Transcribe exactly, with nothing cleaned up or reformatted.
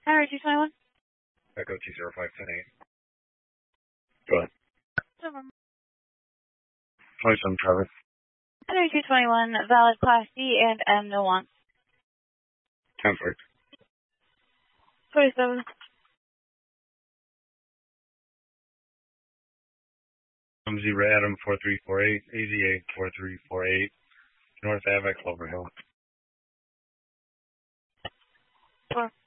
Tower two twenty-one. Echo two zero five ten eight. Go ahead. twenty-seven Trevor. Tower two twenty-one, valid Class D and M, no wants. ten four. twenty-seven. M Z Adam four three four eight, A Z A four three four eight, North Ave, Clover Hill. Four.